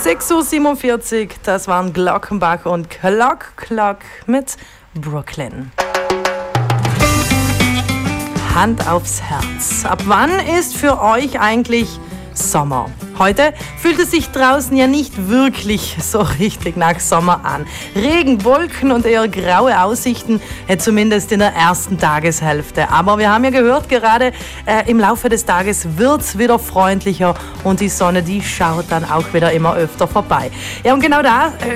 6.47 Uhr, das waren Glockenbach und Clock Clock mit Brooklyn. Hand aufs Herz. Ab wann ist für euch eigentlich Sommer? Heute fühlt es sich draußen ja nicht wirklich so richtig nach Sommer an. Regen, Wolken und eher graue Aussichten, zumindest in der ersten Tageshälfte. Aber wir haben ja gehört, gerade im Laufe des Tages wird es wieder freundlicher und die Sonne, die schaut dann auch wieder immer öfter vorbei. Ja, und genau da